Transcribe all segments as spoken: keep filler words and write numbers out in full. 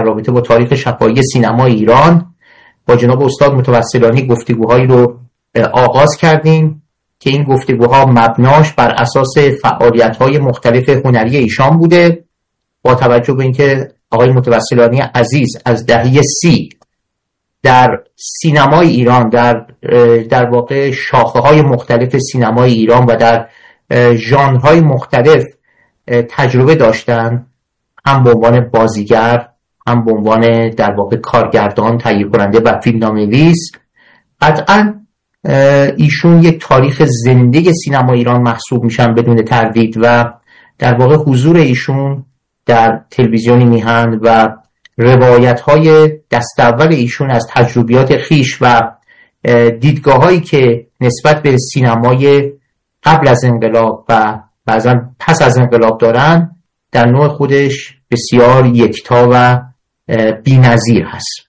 رابطه با تاریخ شفاهی سینما ایران با جناب استاد متوسلانی گفتگوهایی رو آغاز کردیم که این گفتگوها مبناش بر اساس فعالیت‌های مختلف هنری ایشان بوده، با توجه به اینکه آقای متوسلانی عزیز از دهه سی در سینمای ایران در در واقع شاخه‌های مختلف سینمای ایران و در ژانرهای مختلف تجربه داشتن، هم به عنوان بازیگر، هم به عنوان در واقع کارگردان، تهیه کننده و فیلمنامه‌نویس. قطعاً ایشون یک تاریخ زنده سینما ایران محسوب میشن بدون تردید و در واقع حضور ایشون در تلویزیون میهن و روایت‌های دست اول ایشون از تجربیات خیش و دیدگاه‌هایی که نسبت به سینمای قبل از انقلاب و بعضا پس از انقلاب دارن در نوع خودش بسیار یکتا و بی‌نظیر هست.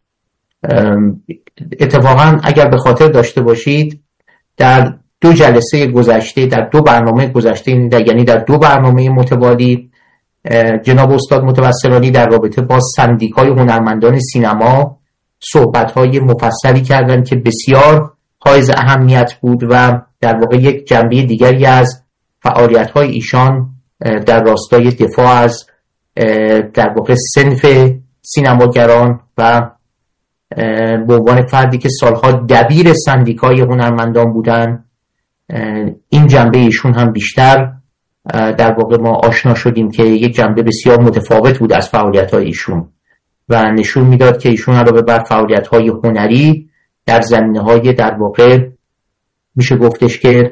اتفاقا اگر به خاطر داشته باشید در دو جلسه گذشته، در دو برنامه گذشته، یعنی در دو برنامه متوالی، جناب استاد متوسلانی در رابطه با سندیکای هنرمندان سینما صحبت‌های مفصلی کردند که بسیار حائز اهمیت بود و در واقع یک جنبه دیگری از فعالیت‌های ایشان در راستای دفاع از در واقع صنف سینماگران و به عنوان فردی که سالها دبیر سندیکای هنرمندان بودن، این جنبه ایشون هم بیشتر در واقع ما آشنا شدیم که یک جنبه بسیار متفاوت بود از فعالیت‌های ایشون و نشون میداد که ایشون علاوه بر فعالیت‌های هنری در زمینه‌های در واقع میشه گفتش که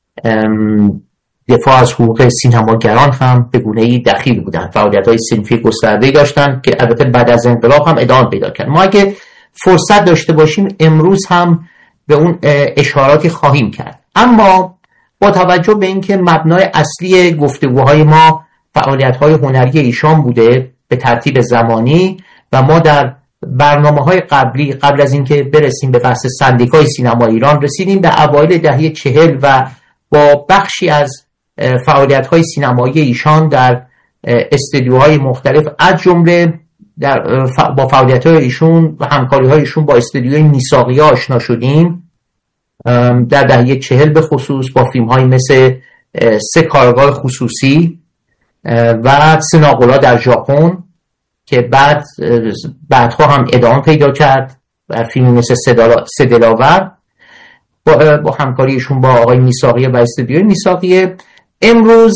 دفاع از حقوق سینماگران هم به گونه‌ای دخیل بودن، فعالیت‌های صنفی گسترده‌ای داشتن که البته بعد از انقلاب هم ادامه پیدا کرد. ما اگه فرصت داشته باشیم امروز هم به اون اشاراتی خواهیم کرد، اما با توجه به اینکه مبنای اصلی گفتگوهای ما فعالیت‌های هنری ایشان بوده به ترتیب زمانی و ما در برنامه‌های قبلی قبل از اینکه برسیم به بحث سندیکای سینما ایران رسیدیم به اوایل دهه چهل و با بخشی از فعالیت‌های سینمایی ایشان در استودیوهای مختلف از جمله در با فعالیت‌های ایشون و همکاری‌های ایشون با استودیوی میثاقیه آشنا شدیم. در دهه چهل به خصوص با فیلم‌هایی مثل سه کارگاه خصوصی و سناقولا در ژاپن که بعد بعدها هم ادامه پیدا کرد و فیلمی مثل سه دلاور با, با همکاریشون با آقای میثاقیه و استودیوی میثاقیه. امروز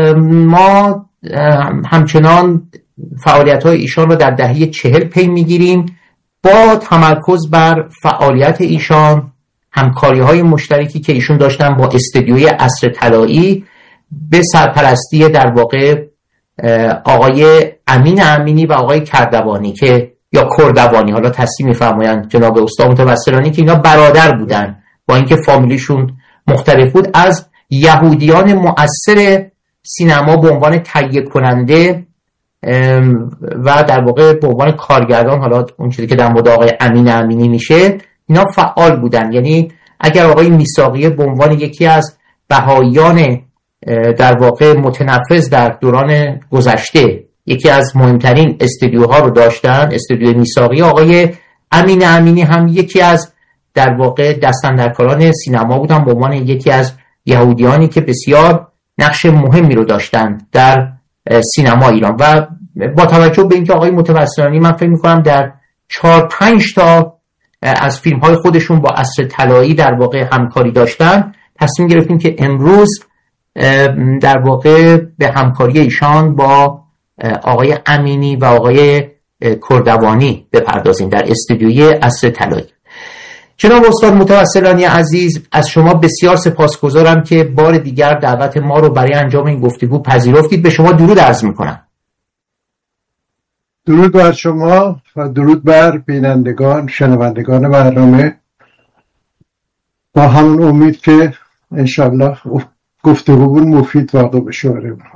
ما همچنان فعالیت‌های ایشان رو در دهه چهل پی می‌گیریم با تمرکز بر فعالیت ایشان، همکاری‌های مشترکی که ایشون داشتن با استودیوی عصر طلایی به سرپرستی در واقع آقای امین امینی و آقای کردوانی که یا کردوانی، حالا تصحیح می‌فرمایند جناب استاد متوسلانی، که اینا برادر بودن با اینکه فامیلیشون مختلف بود، از یهودیان مؤثر سینما به عنوان تهیه کننده و در واقع به عنوان کارگردان، حالا اون چیزی که در مورد آقای امین امینی میشه، اینا فعال بودن. یعنی اگر آقای میثاقیه به عنوان یکی از بهاییان در واقع متنفذ در دوران گذشته یکی از مهمترین استودیوها رو داشتن، استودیوی میثاقیه، آقای امین امینی هم یکی از در واقع دستاندرکاران سینما بودن به عنوان یکی از یهودیانی که بسیار نقش مهمی رو داشتن در سینما ایران. و با توجه به اینکه آقای متوسلانی من فکر می‌کنم در چهار پنج تا از فیلم‌های خودشون با عصر طلایی در واقع همکاری داشتن، تصمیم گرفتیم که امروز در واقع به همکاری ایشان با آقای امینی و آقای کردوانی بپردازیم در استودیوی عصر طلایی. جناب استاد متوسلانی عزیز، از شما بسیار سپاسگزارم که بار دیگر دعوت ما رو برای انجام این گفتگو پذیرفتید. به شما درود عرض میکنم. درود بر شما و درود بر بینندگان شنوندگان برنامه، با همون امید که انشالله گفتگومون مفید واقع بشه.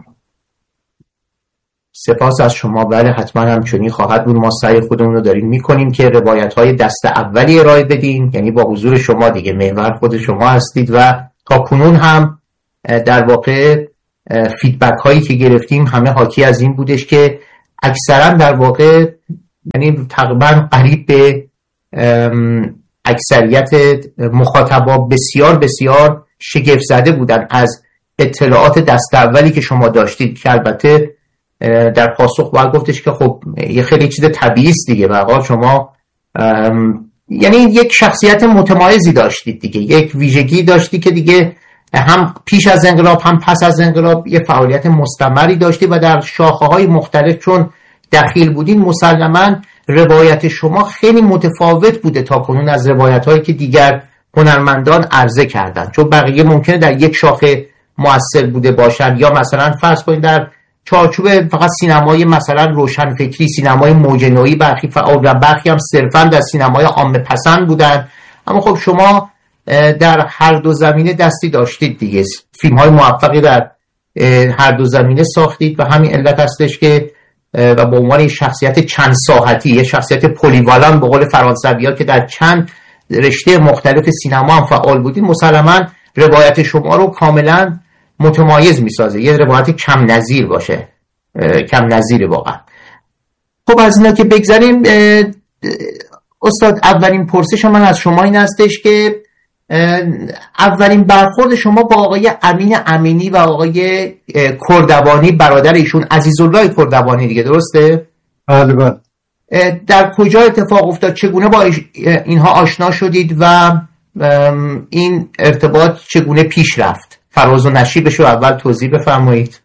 سپاس از شما. بله حتما همچنین خواهد بود. ما سعی خودمون رو داریم میکنیم که روایت‌های دست اولی ارائه بدیم، یعنی با حضور شما دیگه، محور خود شما هستید و تا کنون هم در واقع فیدبک هایی که گرفتیم همه حاکی از این بودش که اکثرا در واقع یعنی تقریبا قریب به اکثریت مخاطبا بسیار بسیار شگفت زده بودن از اطلاعات دست اولی که شما داشتید، که البته در پاسخ باید گفتش که خب یه خیلی چیز طبیعی است دیگه، واقعا شما یعنی یک شخصیت متمایزی داشتید دیگه، یک ویژگی داشتی که دیگه هم پیش از انقلاب هم پس از انقلاب یه فعالیت مستمری داشتی و در شاخه‌های مختلف چون دخیل بودین مسلماً روایت شما خیلی متفاوت بوده تا کنون از روایت‌هایی که دیگر هنرمندان عرضه کردن، چون بقیه ممکنه در یک شاخه مؤثر بوده باشن یا مثلا فرض کنید در چارچوب فقط سینمای مثلا روشنفکری، سینمای موج نوئی برخی فعال و برخی هم صرفاً در سینمای عامه پسند بودن. اما خب شما در هر دو زمینه دستی داشتید دیگه، فیلم‌های موفقی در هر دو زمینه ساختید و همین علت هستش که و به عنوان شخصیت چند ساحتی، یه شخصیت پلیوالان به قول فرانسوی‌ها که در چند رشته مختلف سینما هم فعال بودید، مسلماً روایت شما رو کاملاً متمایز می‌سازه، یه روایت کم نظیر باشه، کم نظیر واقعا. خب از اینا که بگذاریم استاد، اولین پرسش من از شما این هستش که اولین برخورد شما با آقای امین امینی و آقای کردوانی برادر ایشون، عزیزالله کردوانی دیگه، درسته؟ بله بله. در کجا اتفاق افتاد؟ چگونه با اینها آشنا شدید و این ارتباط چگونه پیش رفت؟ فراز و نشیبش رو اول توضیح بفرمایید.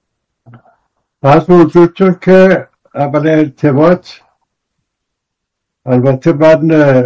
از وجود تو که اول ارتباط، البته من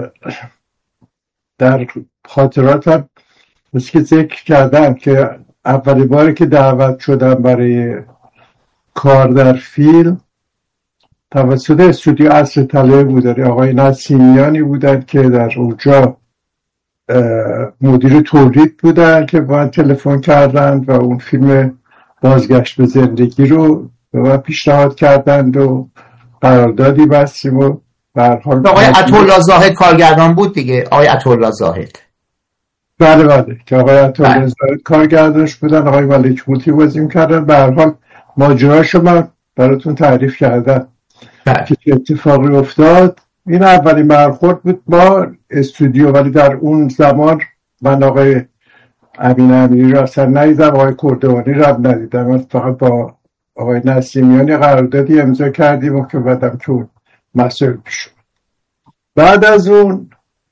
در خاطراتم مثل که ذکر کردم که اولی باری که دعوت شدم برای کار در فیلم توسط استودیو عصر طلایی بود، آقای نسیمیانی بودن که در اونجا مدیر تولید بودن که با من تلفن کردند و اون فیلم بازگشت به زندگی رو به من پیشنهاد کردند و قراردادی بستیم و آقای عطاالله زاهد کارگردان بود دیگه. آقای عطاالله زاهد بله بله که آقای عطاالله زاهد کارگردانش بودن، آقای ملک موتی بازی می‌کردن. به هر حال ماجراشو من براتون تعریف کردم که چه اتفاقی افتاد. این اولین برخورد بود با استودیو، ولی در اون زمان من آقای امین امینی رو اصلا ندیدم، آقای کردوانی رو هم ندیدم. من فقط با آقای نسیمیانی قراردادی امضا کردیم و که بعدم که اون مسئول پیش. بعد از اون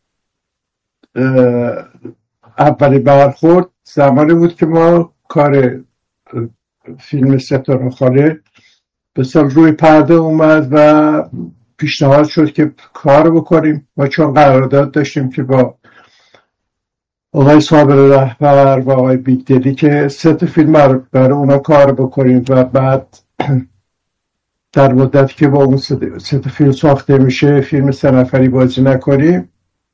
اولین برخورد زمانی بود که ما کار فیلم ستاره خاله به سال روی پرده اومد و پیشنهاد شد که کار بکنیم. ما چون قرارداد داشتیم که با آقای صابر رهبر و آقای بیگدلی که سه تا فیلم برای اونا کار بکنیم و بعد در مدتی که با اون سه تا فیلم ساخته میشه فیلم سه نفری بازی نکنیم.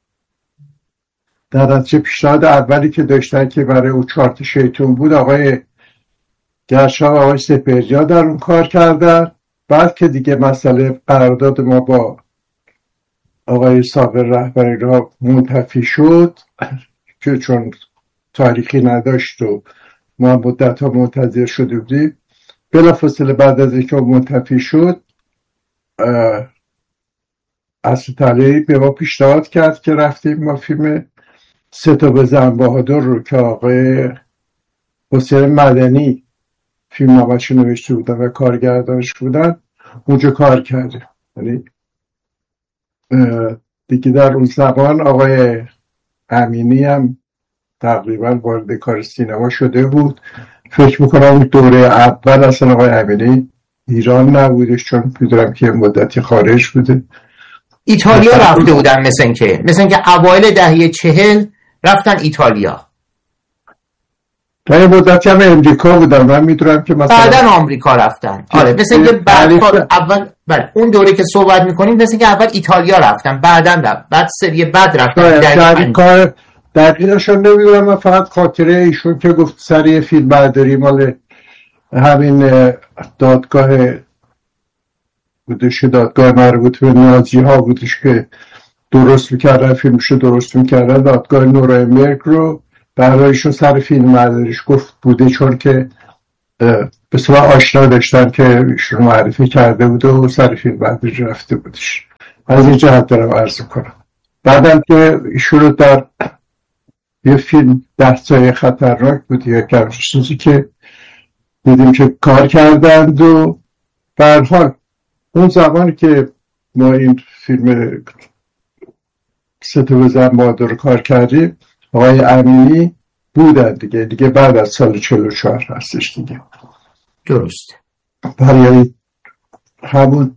در نتیجه پیشنهاد اولی که داشتن که برای اون چهار تا شیطون بود، آقای گرشا و آقای سپهریا در اون کار کردن. بعد که دیگه مسئله قرارداد ما با آقای صابر رهبری را منتفی شد که چون تاریخی نداشت و ما مدت ها منتظر شده بودیم، بلافاصله بعد از اینکه منتفی شد عصر طلایی به ما پیشنهاد کرد که رفتیم ما فیلم ستا بزن بهادر رو که آقای حسین مدنی فیلم نامش نوشته بودن و کارگردانش بودن اونجا کار کردیم. یعنی دیگه در اون زمان آقای امینی هم تقریبا وارد کار سینما شده بود. فکر میکنم اون دوره اول اصلا آقای امینی ایران نبودش، چون میدونم که مدتی خارج بوده. ایتالیا رفته بودن، مثل این که مثل این که اوایل دهه چهل رفتن ایتالیا. تا یه مدتی هم امریکا بودن، من میدونم که مثلا بعدن آمریکا رفتن. آره مثل این که بعد اول بله اون دوره که صحبت میکنیم مثل این که اول ایتالیا رفتن، بعدن رفت بعد سری بعد رفتن در کار دقیقشون نمیدونم. من فقط خاطره ایشون که گفت سری فیلم برداری مال همین دادگاه بودش، دادگاه مربوط به نازی ها بودش که درست میکردن فیلمشو درست میکردن، دادگاه نورنبرگ رو برایشون سر فیلم برداریش گفت بوده، چون که به صورت آشنا داشتن که ایشون معرفی کرده بود و سر فیلم بعدش رفته بودش. از این جهت دارم عرض کنم. بعدم که ایشون رو در یه فیلم ده سایه خطرناک بود یا که چیزی که دیدیم که کار کردند و به هر حال اون زمانی که ما این فیلم سه تا بزن بهادر رو کار کردیم آقای امینی بودن دیگه دیگه بعد از سال چهل و چهار هستش دیگه. درست. برای همون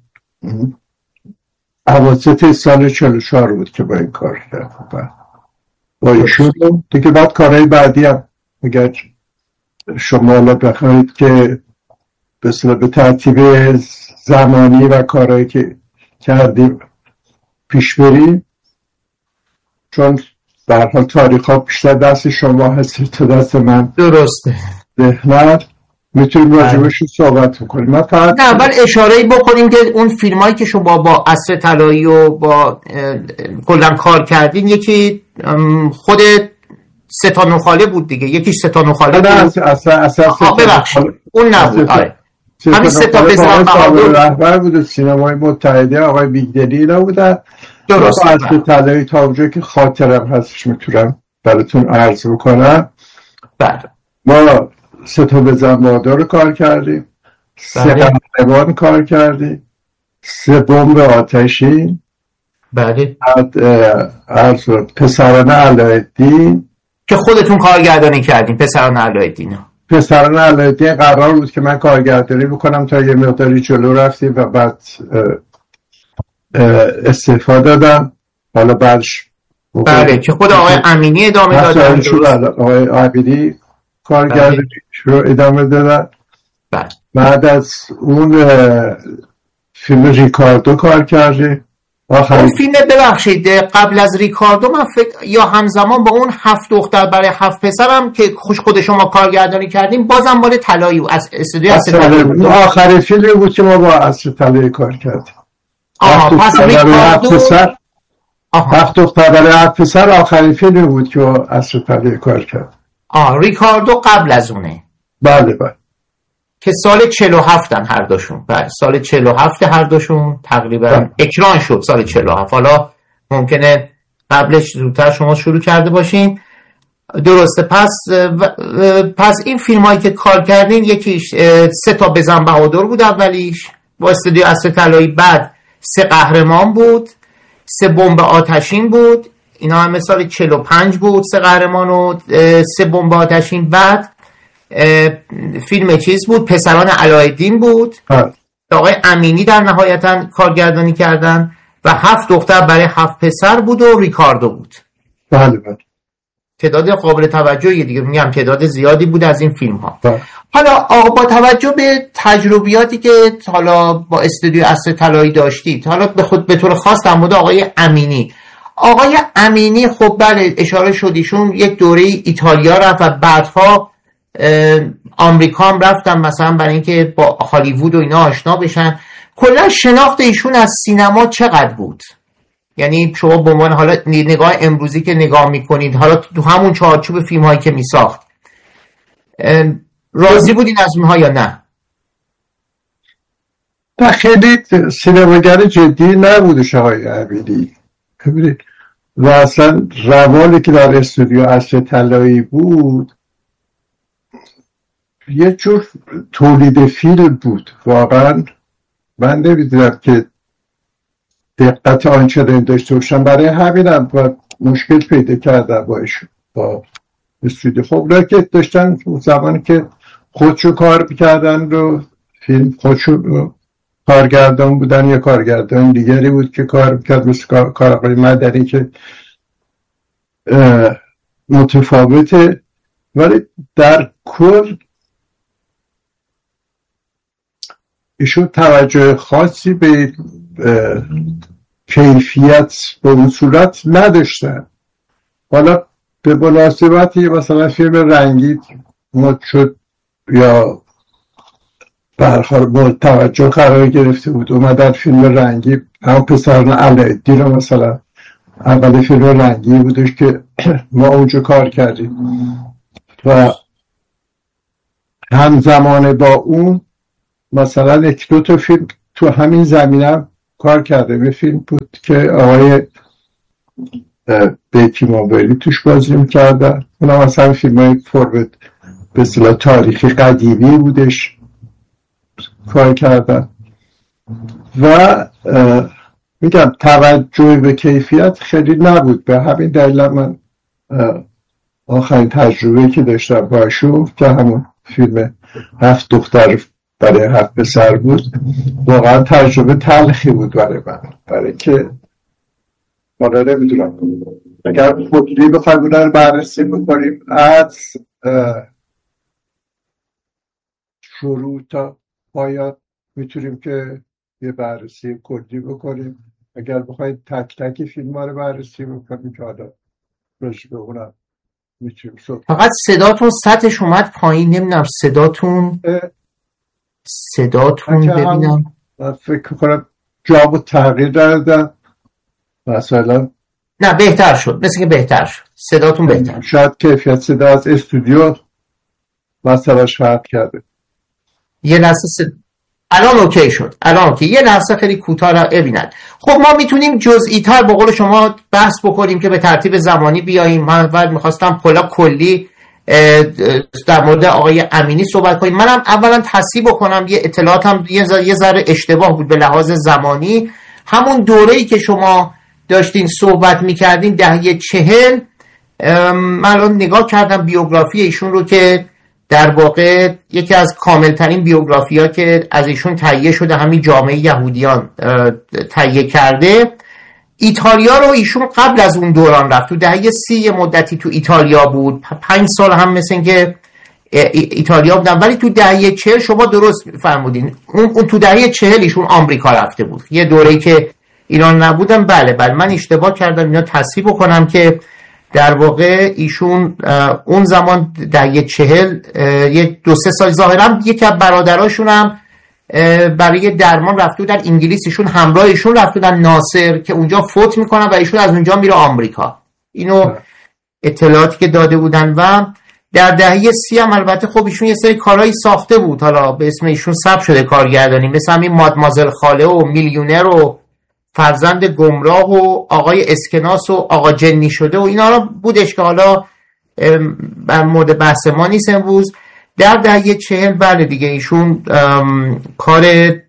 اواسط سال چهل و چهار بود که با این کار کردم با ایشون دیگه. بعد کارهای بعدی هم اگر شما الان بخواید که به به ترتیب زمانی و کارهایی که کردیم پیش بریم، چون در حال تاریخ ها بیشتر دست شما هستی تا دست من. درسته. ذهنت میتونیم راجبش صحبت میکنیم. من فقط نه اول اشاره‌ای بکنیم که اون فیلمایی که شما با عصر طلایی و با کلا کار کردین یکی خود ستان و خاله بود دیگه، یکیش ستان و خاله بود. اصلا اصلا ببخشید اون نبود. آره همین ستا بزن بهادر رهبر بود سینمای متحده آقای بیگدلی نبودن. درست. عصر طلایی تا اونجایی که خاطرم هستش میتونم براتون عرض بکنم. بله ما ستا بزن بهادر رو کار کردیم، سه قهرمان کار کردیم، سه بمب آتشین، بله بعد عرض پسران علایالدین که خودتون کارگردانی کردین. پسران علایالدین پسران علایالدین قرار بود که من کارگردانی بکنم تا یه مقداری جلو رفتیم و بعد استعفا دادم. حالا بعدش بله که خود آقای امینی ادامه دادن. آقای امینی کارگردانی رو ادامه دادن. بله. بعد از اون فیلم ریکاردو کار کردیم. اون فیلم ببخشید قبل از ریکاردو من فکر یا همزمان با اون هفت دختر برای هفت پسرم که خوش خود شما کارگردانی کردیم بازم مال طلایی از استودیو عصر طلایی. آخرین فیلمی بود که ما با عصر طلایی کار کردیم. آها پس ریکاردو هفت دختر برای هفت پسر آخرین فیلمی بود که با عصر طلایی کار کرد. آه ریکاردو قبل از اونه. بله بله که سال چهل و هفتن هر دوشون. بله سال چهل و هفت هر دوشون تقریبا بله. اکران شد سال چهل و هفت. حالا ممکنه قبلش زودتر شما شروع کرده باشین. درسته. پس پس این فیلم هایی که کار کردین یکیش سه تا بزن بهادر بود اولیش با استودیو عصر طلایی، بعد سه قهرمان بود، سه بمب آتشین بود، اینا هم سال چهل و پنج بود سه قهرمان و سه بمب آتشین. بعد فیلم چیز بود پسران علایالدین بود ها. آقای امینی در نهایتا کارگردانی کردن و هفت دختر برای هفت پسر بود و ریکاردو بود. بله بله تعداد قابل توجهی دیگه، میگم تعداد زیادی بود از این فیلم ها. بله. حالا با توجه به تجربیاتی که حالا با استودیو عصر طلایی داشتید، حالا به خود به طور خاص در مورد آقای امینی آقای امینی خب بله اشاره شدیشون یک دوره ایتالیا رفت و بعدها آمریکا هم رفتن مثلا برای اینکه با هالیوود و اینا آشنا بشن. کلا شناخت ایشون از سینما چقدر بود؟ یعنی شما به عنوان حالا نگاه امروزی که نگاه میکنید حالا تو همون چارچوب فیلم هایی که میساخت راضی بودین از اونها یا نه؟ نه خیلی سینماگر جدی نبودش آقای امینی. ببینید و اصلا روانی که در استودیو عصر طلایی بود یه جور تولید فیلم بود. واقعا من نمیدونم که دقت آنچنانی داشته باشم، برای همینم با مشکل پیدا کردم با ایشون با استودیو. خب اونا که داشتن زمانی که خودشو کار میکردن رو فیلم خودشو کارگردان بودن یا کارگردان دیگری بود که کار میکرد مثل کار آقای مدنی که متفاوته، ولی در کل ایشون توجه خاصی به کیفیت به اون صورت نداشتن. حالا به مناسبتی مثلا فیلم رنگی مد شد یا برخواه توجه قرار گرفته بود، اومدن فیلم رنگی هم پسران علایالدین رو مثلا اول فیلم رنگی بودش که ما اونجا کار کردیم و همزمان با اون مثلا یک دو تا فیلم تو همین زمینه کار کرده. به فیلم بود که آقای بیکی موبایلی توش بازی میکردن، اونا مثلا فیلم های فرد به اصطلاح تاریخی قدیمی بودش کار کردن و میگم توجه به کیفیت خیلی نبود. به همین دلیل من آخرین تجربه که داشتم باشو که همون فیلم هفت دختر برای هفت پسر بود، واقعا تجربه تلخی بود برای من، برای که حالا نمیدونم اگر خودلی بخوایم اون رو بررسی بکنیم از شروع تا پایان میتونیم که یه بررسی کلی بکنیم. اگر بخواید تک تک فیلم ها رو بررسی بکنیم که حالا راجع به اونم میتونیم صحبت. فقط صداتون سطحش اومد پایین، نمیدونم صداتون صداتون ببینم. فکر کنم جواب تغییر دادن مثلا. نه بهتر شد، مثل که بهتر شد، صداتون بهتر. شاید کیفیت صدا از استودیو مثلاش فرق کرده. یه لحظه صد... الان اوکی شد، الان اوکی. یه لحظه خیلی کوتاه را ببینید. خب ما میتونیم جزئی تر به قول شما بحث بکنیم که به ترتیب زمانی بیاییم. من بعد میخواستم کلا کلی در مورد آقای امینی صحبت کنیم. منم اولا تصحیح بکنم یه اطلاعاتم یه ذره اشتباه بود به لحاظ زمانی. همون دوره‌ای که شما داشتین صحبت میکردین دهه چهل، من الان نگاه کردم بیوگرافی ایشون رو که در واقع یکی از کاملترین بیوگرافی ها که از ایشون تهیه شده همین جامعه یهودیان تهیه کرده. ایتالیا رو ایشون قبل از اون دوران رفت، تو دهه سی یه مدتی تو ایتالیا بود، پنج سال هم مثل این که ایتالیا بودن، ولی تو دهه چهل شما درست فرمودین اون, اون تو دهه چهل ایشون آمریکا رفته بود، یه دوره‌ای که ایران نبودن. بله بله من اشتباه کردم، اینا تصحیح بکنم که در واقع ایشون اون زمان دهه چهل یه دو سه سال ظاهرا یکی از برادراشون هم برای درمان رفته بودن انگلیس، ایشون همراه ایشون رفته بودن ناصر که اونجا فوت میکنن و ایشون از اونجا میره آمریکا. اینو اطلاعاتی که داده بودن. و در دهه سی هم البته خب ایشون یه سری کارهایی ساخته بود، حالا به اسم ایشون ثبت شده کارگردانی، مثل همین مادمازل خاله و میلیونر و فرزند گمراه و آقای اسکناس و آقا جنی شده و اینا رو بودش که حالا بر مورد بحث ما نیست امروز. در دهه چهل بله دیگه ایشون کار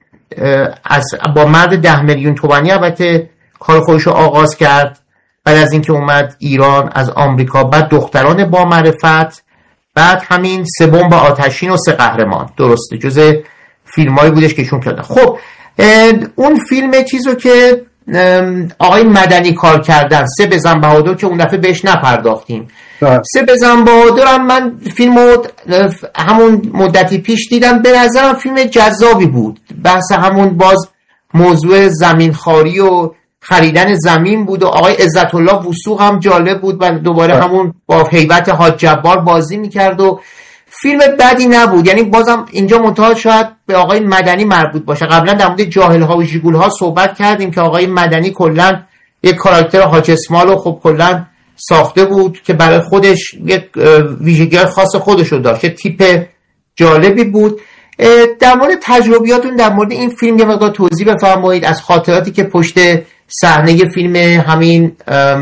از با مرد ده میلیون تومانی البته کار خودش رو آغاز کرد. بعد از اینکه اومد ایران از آمریکا، بعد دختران با معرفت، بعد همین سه بمب آتشین و سه قهرمان، درسته جز فیلمایی بودش که ایشون کردن. خب اون فیلم چیزو که آقای مدنی کار کردن، سه بزن بهادر، که اون دفعه بهش نپرداختیم. ده. سه بزن بهادر هم من فیلمو همون مدتی پیش دیدم، به نظرم فیلم جذابی بود. بحث همون باز موضوع زمین خاری و خریدن زمین بود و آقای عزت الله وثوق هم جالب بود و دوباره ده. همون با هیبت حاج جبار بازی میکرد و فیلم بدی نبود. یعنی بازم اینجا منتها شاید به آقای مدنی مربوط باشه. قبلا در مورد جاهل ها و ژیگول ها صحبت کردیم که آقای مدنی کلا یک کاراکتر حاج اسماعیل رو خب کلا ساخته بود که برای خودش یک ویژگی خاص خودش رو داشت، تیپ جالبی بود. در مورد تجربیاتون در مورد این فیلم یه مقدار توضیح بفرمایید، از خاطراتی که پشت صحنه فیلم همین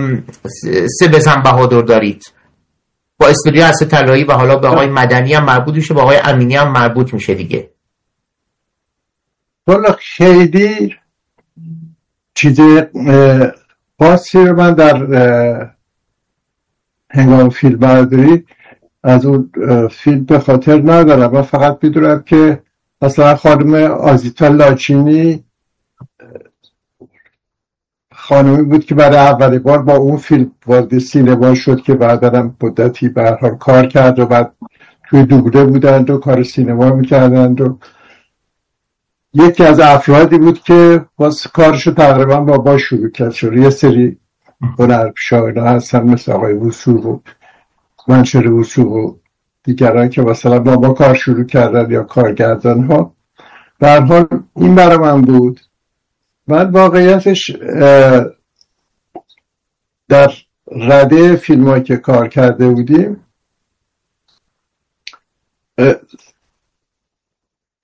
سه بزن بهادر دارید. با استودیو اسد طلایی و حالا به آقای مدنی هم مربوط میشه، با آقای امینی هم مربوط میشه دیگه. والا خیلی چیز خاصی رو من در هنگام فیلم برداری از اون فیلم به خاطر ندارم. من فقط میدونم که مثلا خانم آزیتا لاچینی خانمی بود که برای اولین بار با اون فیلم وارد سینما شد که بعدا هم مدتی به هر حال کار کرد و بعد توی دوبله بودند و کار سینما میکردند و یکی از افرادی بود که باز کارشو تقریبا با با شروع کرد. شد یه سری هنرپیشه‌ها هستن مثل آقای وثوق و منشر وثوق و دیگران که مثلا با با کار شروع کردن یا کارگردان ها. به هر حال این برای من بود. من واقعیتش در رده فیلم هایی که کار کرده بودیم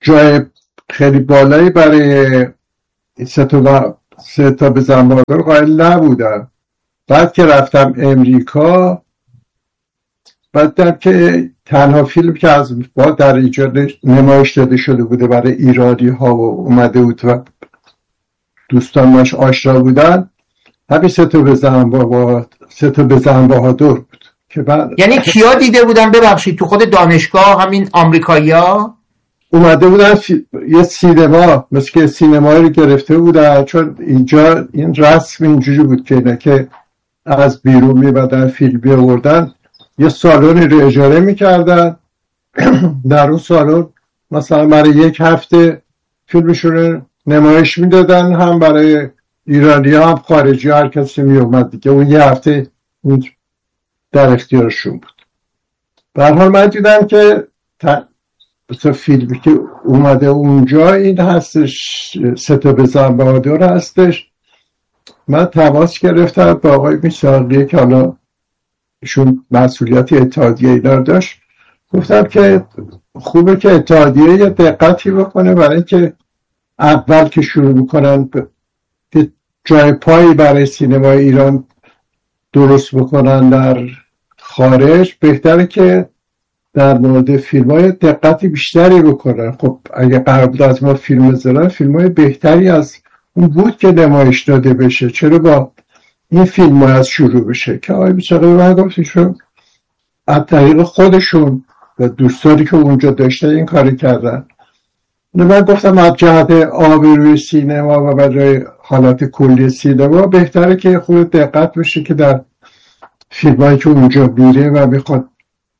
جای خیلی بالایی برای سه تا سه تا بزن بهادر قائل نبودم. بعد که رفتم امریکا، بعد دیدم که تنها فیلم که از با در ایجاد نمایش داده شده بوده برای ایرانی ها و اومده بود و دوستان باش آشنا بودن، همین سه تا بزن با سه تا بزن بهادر بود که بعد یعنی کیا دیده بودن؟ ببخشید تو خود دانشگاه همین آمریکایی‌ها اومده بودن فی... یه سینما مثل که سینمایی رو گرفته بودن، چون اینجا این رسم اینجوری بود که اینه که از بیرون میبادن فیلم بیاوردن، یه سالونی رو اجاره میکردن در اون سالن مثلا برای یک هفته فیلمشون رو نمایش میدادن، هم برای ایرانی ها هم خارجی ها، هر کسی میومد دیگه اون یه هفته اون در اختیارشون بود. به هر حال من دیدم که مثلا فیلمی که اومده اونجا این هستش، سه تا بزن بهادر هستش. من تماس گرفتم با آقای میساقی که حالا ایشون مسئولیت اتحادیه اینا داشت، گفتم که خوبه که اتحادیه یه دقتی بکنه برای اینکه اول که شروع میکنن جای پایی برای سینمای ایران درست بکنن در خارج، بهتره که در مورد فیلم های دقتی بیشتری بکنن. خب اگه قرار بود از ما فیلم بذارن، فیلم های بهتری از اون بود که نمایش داده بشه، چرا با این فیلم های از شروع بشه؟ که آقای بیچاره من گفتیشون از طریق خودشون و دوستانی که اونجا داشته این کاری کردن. من گفتم از جهت آبروی سینما و برای حالت کلی سینما بهتره که خود دقت بشه که در فیلم هایی که اونجا میره و میخواد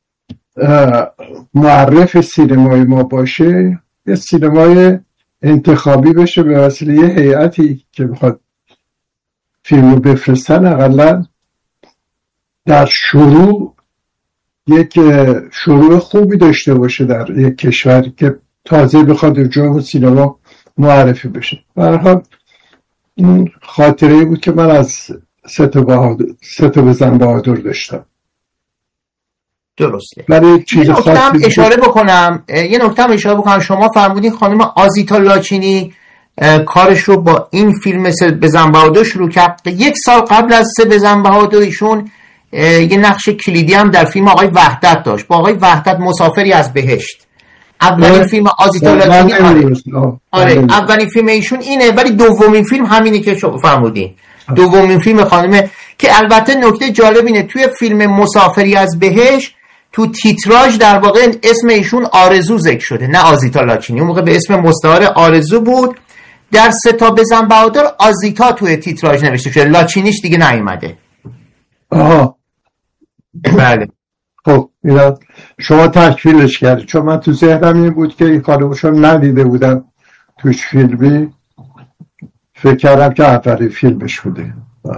معرف سینمای ما باشه، یه سینمای انتخابی بشه به وسیله یه هیئتی که میخواد فیلم رو بفرستن، اقلا در شروع یک شروع خوبی داشته باشه در یک کشوری که تازه بخواد اونجا سینما معرفی بشه. به هر حال این خاطره بود که من از سه تا بهادر سه تا بزن بهادر داشتم. درسته. برای چیز یه نکته هم اشاره بکنم یه نکته هم اشاره بکنم شما فرمودین خانم آزیتا لاچینی کارش رو با این فیلم سه بزن بهادر شروع کرد. یک سال قبل از سه بزن بهادر ایشون یه نقش کلیدی هم در فیلم آقای وحدت داشت، با آقای وحدت مسافری از بهشت. اولین فیلم آزیتا لاچینی آره, آره. اولین فیلم ایشون اینه، ولی دومین فیلم همینی که شما فرمودین، دومین فیلم خانم. که البته نکته جالب اینه توی فیلم مسافری از بهشت تو تیتراژ در واقع اسم ایشون آرزو ذکر شده، نه آزیتا لاچینی. اون موقع به اسم مستعار آرزو بود. در سه تا بزن بهادر آزیتا توی تیتراژ نوشته شده، لاچینیش دیگه نیومده. آها بله. خب اینا شما تکمیلش کردی، چون من تو ذهنم این بود که این خانمشون ندیده بودم توش فیلمی، فکر کردم که اولی فیلمش بوده.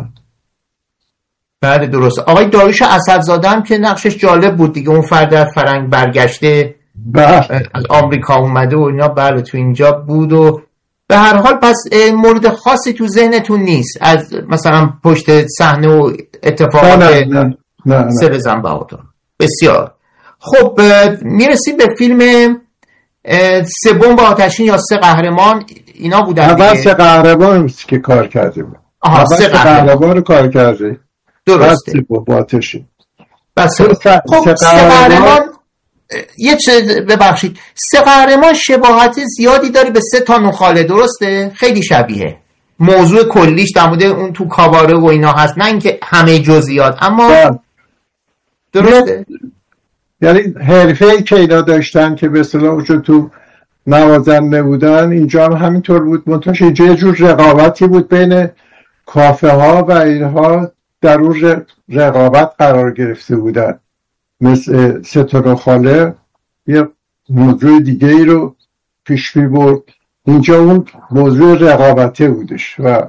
بله درست. آقای داریوش اسدزاده هم که نقشش جالب بود دیگه، اون فرد از فرنگ برگشته بله. از آمریکا اومده و اینا، بله تو اینجا بود. و به هر حال پس مورد خاصی تو ذهنتون نیست از مثلا پشت صحنه و اتفاقات نه نه نه نه نه. سه بزن بهادر؟ بسیار خب. میرسیم به فیلم سه بمب آتشین یا سه قهرمان. اینا بودن اول سه قهرمان که کار کردیم. آها سه قهرمان رو کار کردیم. درسته. سه بمب آتشین. بس خب سه قهرمان یه چه ببخشید سه قهرمان شباهت زیادی داره به سه تا نخاله، درسته؟ خیلی شبیه. موضوع کلیش در مورد اون تو کاباره و اینا هست، نه اینکه همه جزئیات، اما ده. درسته؟ یعنی حرفه‌ای که اینا داشتن که به اصطلاح اونجا تو نوازنده بودن، اینجا هم همینطور بود. منتها اینجا یه جور رقابتی بود بین کافه ها و اینها، در اون رقابت قرار گرفته بودن. مثل سه تا نخاله یه موضوع دیگه ای رو پیش می برد، اینجا اون موضوع رقابته بودش و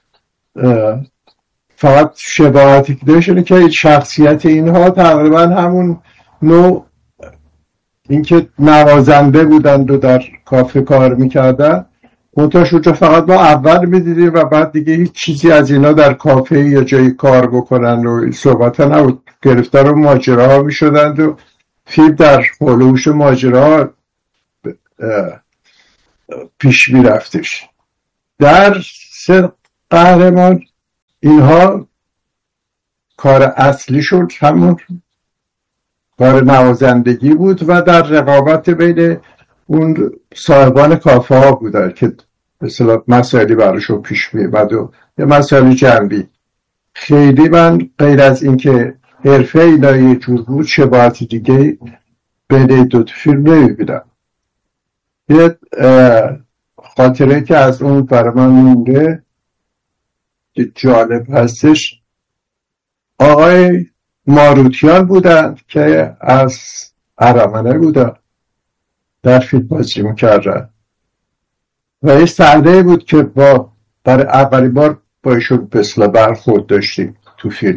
فقط شباهتی که داشت اینه که شخصیت اینها تقریبا همون نوع، اینکه نوازنده بودند و در کافه کار میکردن، منتها اونجا فقط ما اول میدیدیم و بعد دیگه هیچ چیزی از اینا در کافه یا جایی کار بکنن و صحبت ها نبود. گرفتار و ماجره ها میشدند و فیلم در هلوش ماجره ها پیش میرفتش. در سه قهرمان اینها کار اصلیشون همون کار نوازندگی بود و در رقابت بین اون صاحبان کافه ها بودن که به اصطلاح مسائلی براشون پیش میاد و یه مسائل جنبی. خیلی من غیر از اینکه حرفه اینا یه جور بود شباهت دیگه بین دو فیلم نمیبینم. یه خاطره که از اون برای من مونده که جالب هستش، آقای ماروتیان بودن که از ارمنه بودن، در فیلم بازی میکردن و یه صحنه بود که با برای اولین بار با ایشون به اصطلاح برخورد داشتیم تو فیلم.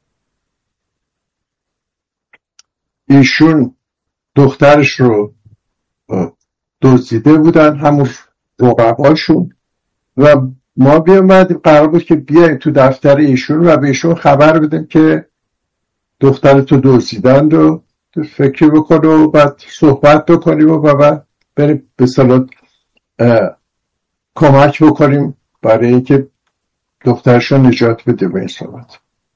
ایشون دخترش رو دزدیده بودن، همون رقباشون، و ما بیامدیم قرار بود که بیایم تو دفتر ایشون و به ایشون خبر بدیم که دخترتو دزدیدن رو فکر بکنه و بعد صحبت بکنیم و بعد بریم به اصطلاح کمک بکنیم برای اینکه دخترش رو نجات بده به این صورت.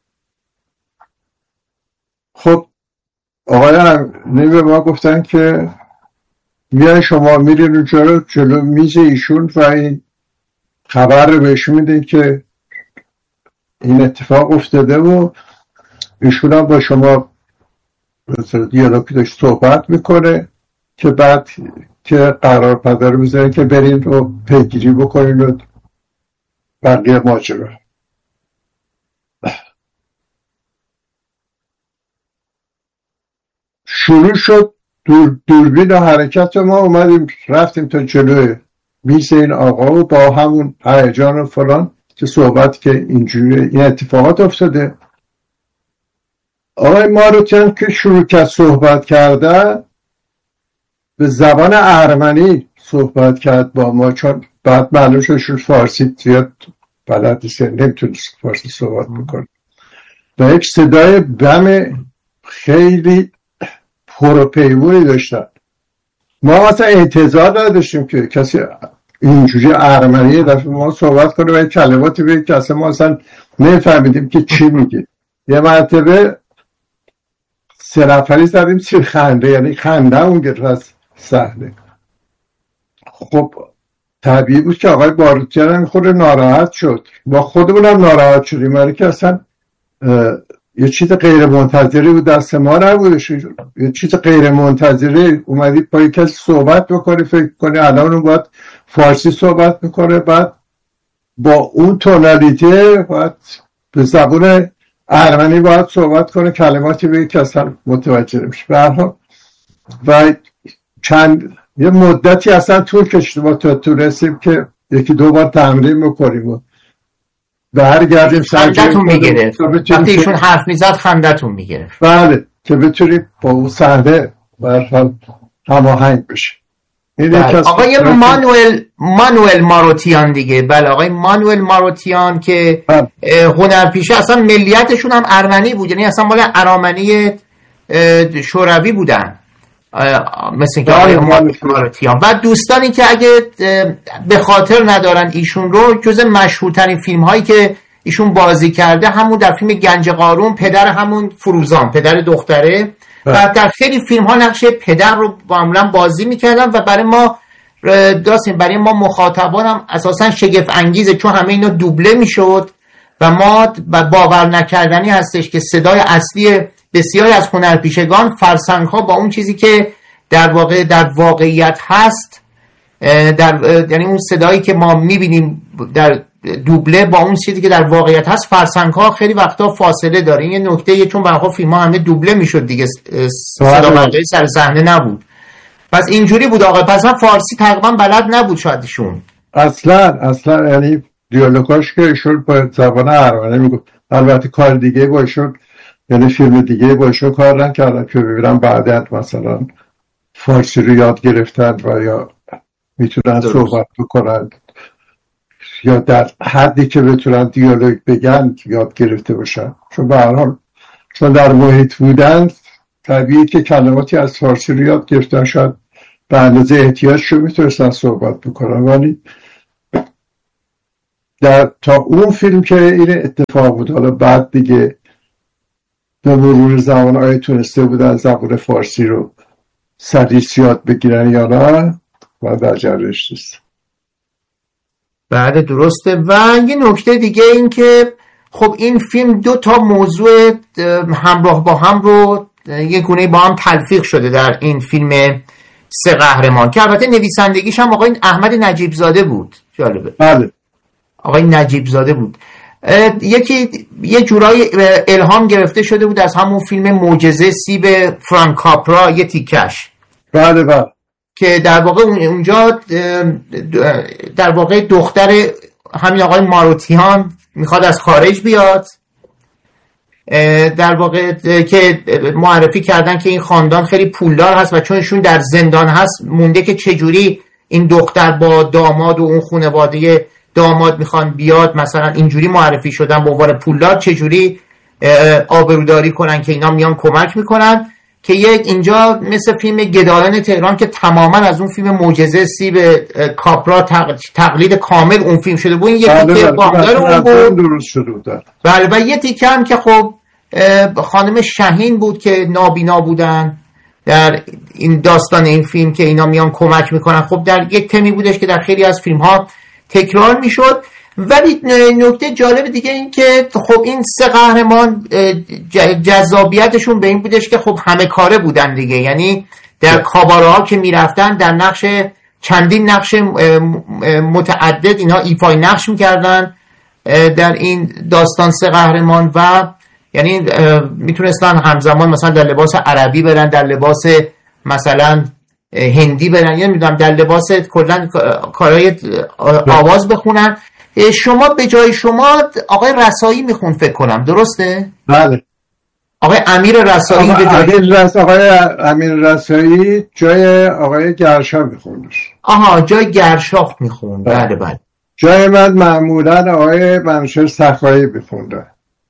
خب آقای امینی به ما گفتن که میای شما میرین اونجا رو جلو میز ایشون و این خبر رو بهشون میدین که این اتفاق افتاده و ایشون هم با شما دیالوگی داشت صحبت میکنه که بعد که قرار پدر میذارن که برین رو پیگیری بکنین و بقیه ماجرا. شروع شد دور دوربین و حرکت و ما اومدیم رفتیم تا جلوی میز این آقا و با همون هیجان و فلان که صحبت که اینجوری این اتفاقات افتاده. آقای ماروتیان که شروع کرد صحبت کرده به زبان ارمنی صحبت کرد با ما، چون بعد معلوم شد شد فارسی زیاد بلد نیست، نمیتونست فارسی صحبت میکنه و یک صدای بم خیلی پروپیمونی داشتن. ما مثلا انتظار نداشتیم که کسی اینجوری ارمنی دفعه ما صحبت کنه و کلماتی بگه که اصلا ما اصلا نفهمیدیم که چی میگه. یه مرتبه سه نفری زدیم سیر خنده، یعنی خنده اون گرفت از صحنه. خب طبیعی بود که آقای باروتیان خود ناراحت شد، با خودمونم ناراحت شدیم، برای که اصلا یه چیز غیر منتظری بود، دست ما نبودش، یه چیز غیر منتظری اومدید با کسی صحبت بکنی، فکر کنی الان اون باید فارسی صحبت میکنه، بعد با اون تونالیته باید به زبون ارمنی باید صحبت کنه، کلماتی بگه که اصلا متوجه نمیشه. به هر حال و چند یه مدتی اصلا طول کشید ما تا تونستیم که یکی دو بار تمرین بکنیم و برگردیم خندتون میگرفت وقتی ایشون حرف میزد، خندتون میگرفت. بله که بتونیم با اون صحنه برحال هماهنگ بشیم. آقای مانوئل مانوئل ماروتیان دیگه. بله آقای مانوئل ماروتیان که هنرپیشه، اصلا ملیتشون هم ارمنی بود، یعنی اصلا مال ارامنی شوروی بودن، مثل که آقای ماروتیان. و دوستانی که اگه به خاطر ندارن ایشون رو، جز مشهورترین فیلم هایی که ایشون بازی کرده همون در فیلم گنج قارون، پدر همون فروزان، پدر دختره، و در خیلی فیلم ها نقش پدر رو معمولا بازی میکردن و برای ما داستین برای ما مخاطبان هم اساسا شگفت انگیزه، چون همه اینا دوبله میشد و ما باور نکردنی هستش که صدای اصلی بسیاری از هنرپیشگان فرسنگ ها با اون چیزی که در واقع در واقعیت هست، در یعنی اون صدایی که ما میبینیم در دوبله با اون چیزی که در واقعیت هست، فرسنگ ها خیلی وقتا فاصله داره. این یه نکته، چون برای فیلم ها همه دوبله میشد دیگه، صدا برداری سر صحنه نبود. پس اینجوری بود آقا. پس من فارسی تقریبا بلد نبود شایدشون اصلا اصلا یعنی دیالوگاش که ایشون با زبان ارمنی میگفت. البته کار دیگه با ایشون، یعنی فیلم دیگه با ایشون کار نکردن که ببینم بعداً مثلا فارسی رو یاد گرفتن و یا میتونن صحبت بکنن یا در حدی که بتونن دیالوگ بگن یاد گرفته باشن، چون به هر حال چون در محیط بودن طبیعی که کلماتی از فارسی رو یاد گرفتن، شاید به اندازه احتیاجشو میتونستن صحبت بکنن، ولی در تا اون فیلم که این اتفاق بود، حالا بعد دیگه به مرور زمان آیا تونسته بودن زبان فارسی رو سریع یاد بگیرن یا نه، و در جریانش نیست. بله درسته. و یه نکته دیگه این که خب این فیلم دو تا موضوع همراه با هم رو یه گونه با هم تلفیق شده در این فیلم سه قهرمان، که البته نویسندگیش هم آقای احمد نجیب زاده بود. جالبه. بله آقای نجیب زاده بود. یکی یه جورایی الهام گرفته شده بود از همون فیلم معجزه سیب فرانک کاپرا، یه تیکش. بله بله. که در واقع اونجا در واقع دختر همین آقای ماروتیان میخواد از خارج بیاد، در واقع که معرفی کردن که این خاندان خیلی پولدار هست و چونشون در زندان هست مونده که چجوری این دختر با داماد و اون خانواده داماد میخوان بیاد، مثلا اینجوری معرفی شدن به عنوان پولدار، چجوری آبروداری کنن که اینا میان کمک میکنن. که یک اینجا مثل فیلم گدایان تهران که تماما از اون فیلم معجزه سیب کاپرا تقلید کامل اون فیلم شده بود، این یه تیکه باندار اون بود درست شده بود. بله. و یه تیکه هم که خب خانم شاهین بود که نابینا بودن در این داستان این فیلم که اینا میان کمک میکنن. خب در یک تمی بودش که در خیلی از فیلم ها تکرار میشد. ولی نکته جالب دیگه این که خب این سه قهرمان جذابیتشون به این بودش که خب همه کاره بودن دیگه، یعنی در کاباره ها که میرفتن در نقش چندین نقش متعدد اینا ایفای نقش میکردن در این داستان سه قهرمان، و یعنی میتونستن همزمان مثلا در لباس عربی برن، در لباس مثلا هندی برن، یا میدونم در لباس کلا کارهای آواز بخونن. شما به جای شما آقای رسایی میخون فکر کنم، درسته؟ بله. آقای امیر رسایی آقا به جای رس... آقای امیر رسایی جای آقای گرشا میخوندش. آها جای گرشافت میخوند. بله بله. جای من معمولا آقای منوچهر سخایی میخونده.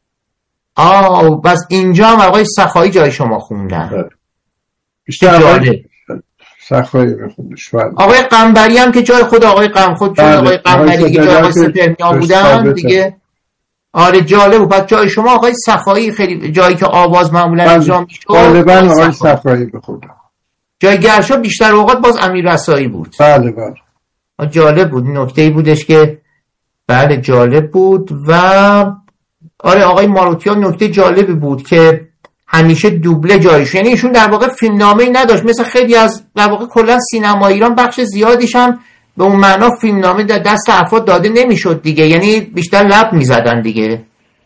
آه بس اینجا هم آقای سخایی جای شما خوندن. بله. بیشتر آقای سخایی میخوندش. بله. آقای قنبری هم که جای خود آقای قم خود جای آقای قنبری که جای آقای سپهریا بودن دیگه. آره جالب بود. پس جای شما آقای سخایی خیلی جایی که آواز معمولا اجرا میشه غالبا آقای سخایی بخوندن. جای گرشا بیشتر اوقات باز امیر رسایی بود. بله بله. جالب بود. نکته‌ای بودش که بله جالب بود. و آره آقای ماروتیان نکته جالبی بود که همیشه دوبله جایش، یعنی ایشون در واقع فیلمنامه‌ای نداشت مثل خیلی از در واقع کلا سینما ایران بخش زیادیش هم به اون معنا فیلمنامه در دست افراد داده نمیشد دیگه، یعنی بیشتر لب میزدن دیگه.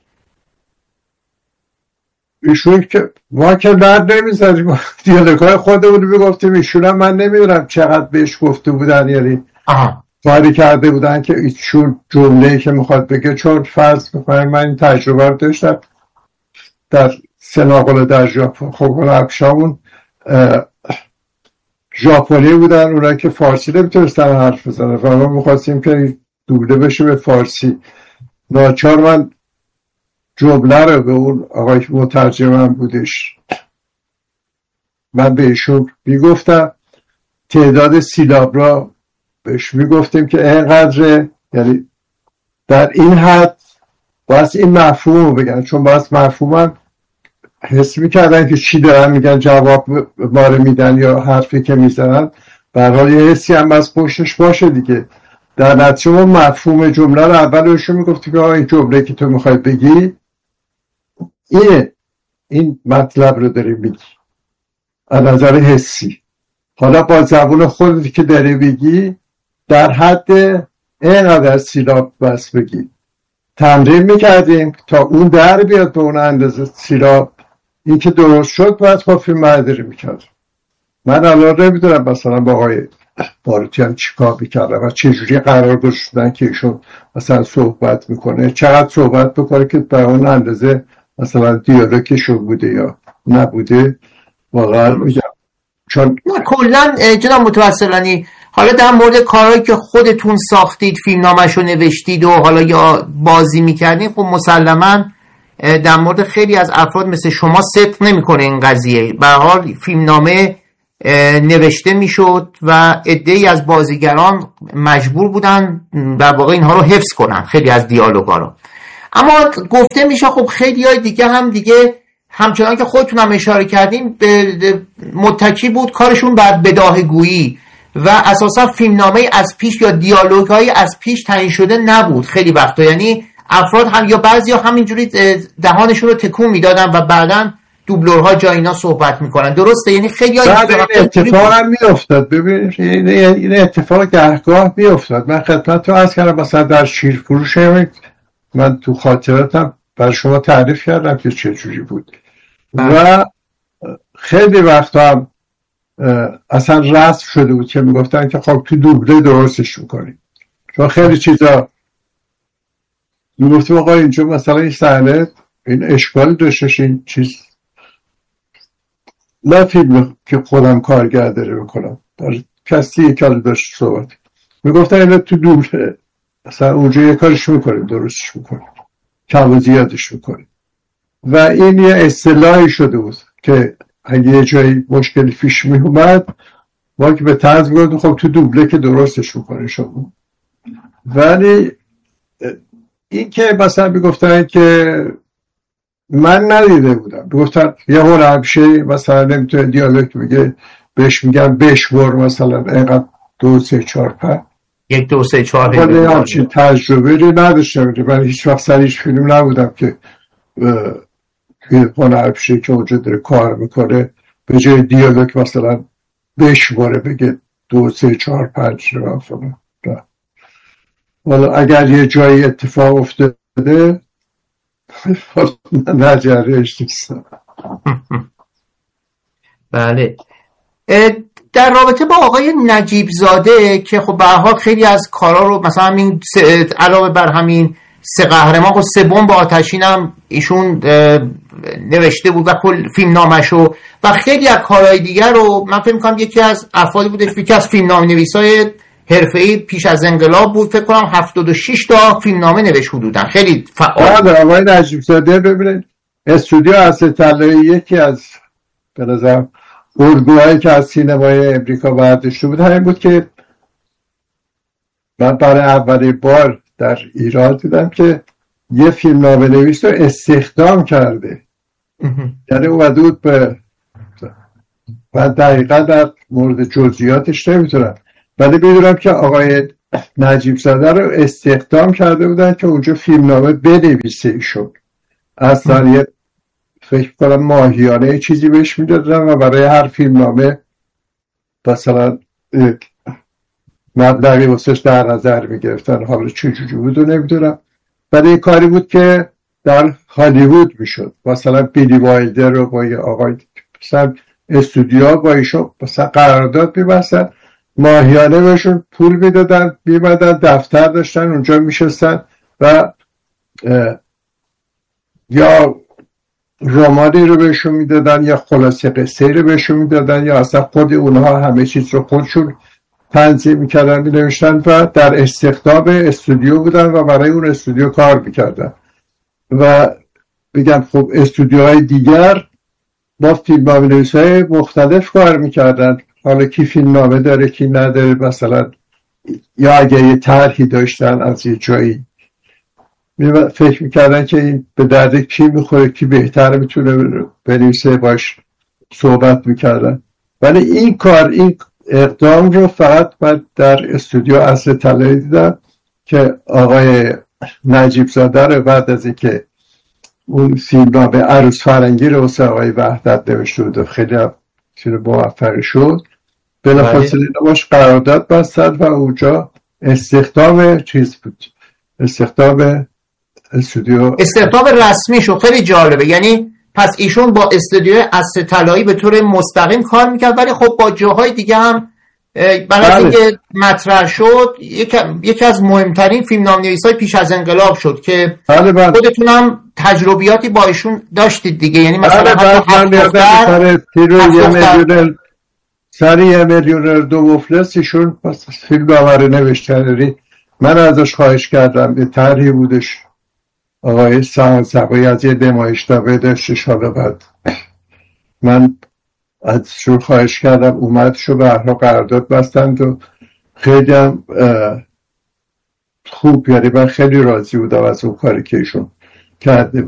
ایشون که ما که لب نمیزدیم، دیالوگای خودمون میگفتیم، ایشون هم من نمیدونم چقدر بهش گفته بودن، یعنی آها کاری کرده بودن که ایشون جمله‌ای که میخواد بگه، چون فرض میکنم من این تجربه رو داشتم در سناقل در ژاپن. خب افشامون ژاپنی بودن، اونایی که فارسی نمیتونستن حرف بزنن و ما میخواستیم که دوبله بشه به فارسی. ناچار من جمله رو به اون آقای مترجمم بودش، من به ایشون میگفتم تعداد سیلاب را بهش میگفتیم که اینقدر، یعنی در این حد باید این مفهوم رو بگن، چون باید مفهومم حس میکردن که چی دارن میگن، جواب باره میدن یا حرفی که میزنن، برای یه حسی هم از پشتش باشه دیگه. در نتیجه ما مفهوم جمله رو اولشون میگفتی که این جمله که تو میخوای بگی اینه، این مطلب رو داری میگی از نظر حسی. حالا با زبون خودت که داری بگی در حد اینقدر سیلاب بس بگی. تمرین میکردیم تا اون در بیاد به اون اندازه سیلاب. این که درست شد باید با فیلم برداری میکرد. من الان نمیدونم مثلا با آقای باروتی هم چی کار میکردم و چجوری قرار گذاشتن که ایشون مثلا صحبت میکنه، چقدر صحبت بکنه که به اون اندازه مثلا دیالوگشون بوده یا نبوده. واقعا میگم چون کلا جناب متوسلانی حالا در مورد کارهایی که خودتون ساختید، فیلمنامه‌شو نوشتید و حالا یا بازی میکردید، خب مسلماً در مورد خیلی از افراد مثل شما صدق نمیکنه این قضیه. به هر حال فیلمنامه نوشته میشد و عده‌ای از بازیگران مجبور بودن در واقع اینها رو حفظ کنن، خیلی از دیالوگا رو. اما گفته میشه خب خیلی های دیگه هم دیگه همچنان که خودتون هم اشاره کردیم متکی بود کارشون بر بداهه‌گویی و اساسا فیلمنامه از پیش یا دیالوگ‌های از پیش تعیین شده نبود خیلی وقتا. یعنی افراد هم یا بعضیا همینجوری دهانشون رو تکون میدادن و بعداً دوبلورها جای اینا صحبت میکنن. درسته؟ یعنی خیلی ها این اتفاق هم میافتاد. ببین این اتفاق گهگاه میافتاد. من خدمتتون عرض کردم مثلا در شیرفروش من تو خاطراتم برای شما تعریف کردم که چه جوری بود و خیلی وقتا هم اصلا رسم شده بود که میگفتن که خب تو دوبله درستش میکنیم، چون خیلی چیزا میگفتیم آقا اینجا مثلا این صحنه این اشکال داشتش، این چیز نه فیلم که خودم کارگردانی بکنم در کسی یک کار داشت صحبت میگفتن اینو تو دوبله مثلا اونجا یه کارش میکنیم درستش میکنیم کم و زیادش میکنیم و این یه اصطلاحی شده بود که اگه یه جایی مشکلی پیش می اومد ما که به طرز میگفتیم خب تو دوبله که درستش میکنه شما. ولی این که مثلا میگفتن که من ندیده بودم، میگفتن یه هنرپیشه مثلا نمیتونه دیالوگ بگه بهش میگن بشور مثلا اینقدر دو سه چهار پنج یک دو سه چهار ولی همچین تجربه رو نداشتم. من هیچ وقت سر هیچ فیلم نبودم که هنرپیشه که اونجا داره کار میکنه به جای دیالوگ مثلا بشوره بگه دو سه چهار پنج رو فلان. ولی اگر یه جایی اتفاق افتاده نجرهش نیستم. بله. در رابطه با آقای نجیب زاده که خب به هر حال خیلی از کارا رو مثلا همین علاوه بر همین سه قهرمان و سه بمب آتشین هم ایشون نوشته بود و کل فیلم نامشو و خیلی از کارهای دیگر رو من فکر می‌کنم یکی از افرادی بوده که از فیلم نام نویسای حرفه‌ای پیش از انقلاب بود، فکر کنم هفتاد و شش تا فیلمنامه نوشت حدوداً، خیلی فعال. آره آقای نجیب زاده ببینید استودیو اصل طلایی یکی از به نظر الگوهایی که از سینمای امریکا برداشته بود همین بود که من برای اولین بار در ایران دیدم که یه فیلمنامه نویس رو استخدام کرده. یعنی اومده بود به من دقیقا در مورد جزئیاتش نمیتونم ولی بدونم که آقای نجیب زاده رو استخدام کرده بودن که اونجا فیلمنامه بنویسه ایشون. از طریق فکر کنم ماهیانه چیزی بهش میدادن و برای هر فیلمنامه مثلا مبلغی واسش در نظر میگرفتن. حالا چجوری بود و نمیدونم ولی این کاری بود که در هالیوود میشد. مثلا بیلی وایلدر رو با یه آقای مثلا استودیو با ایشون مثلا قرارداد می‌بستن، ماهیانه بهشون پول میدادن، میمدن دفتر داشتن اونجا میشستن و یا رمانی رو بهشون میدادن یا خلاصه قصه رو بهشون میدادن یا اصلا خود اونها همه چیز رو خودشون تنظیم میکردن مینوشتن و در استخدام استودیو بودن و برای اون استودیو کار میکردن. و بگم خب استودیوهای دیگر با فیلمنامه نویسای مختلف کار میکردن، حالا کی فیلمنامه داره کی نداره مثلا، یا اگه یه طرحی داشتن از یه جایی فکر میکردن که این به درد کی میخوره کی بهتر میتونه بنویسه باش صحبت میکردن. ولی این کار این اقدام رو فقط من در استودیو اصل طلایی دیدم که آقای نجیب زاده رو بعد از اینکه اون فیلمنامه عروس فرنگی رو واسه آقای وحدت نوشته بود خیلی چیز موفق شد، بلافاصله باش قرارداد بستن و اونجا استخدام چیز بود، استخدام استودیو استخدام رسمی شد. خیلی جالبه. یعنی پس ایشون با استودیو اصل طلایی به طور مستقیم کار میکرد ولی خب با جاهای دیگه هم برای اینکه مطرح شد یکی از مهمترین فیلمنامه‌نویسای پیش از انقلاب شد که خودتون هم تجربیاتی با ایشون داشتید دیگه. یعنی مثلا حتی هفت دختر سری یه میلیونر دو مفلس ایشون فیلم آوره نوشتن. من ازش خواهش کردم به طرحی بودش آقای سعان سقایی از یه نمایشنامه داشتش، حالا بعد من ازشون خواهش کردم اومد شو به هر حال قرارداد بستند و خیلی هم خوب، یعنی من خیلی راضی بودم از اون کاری که ایشون کرده.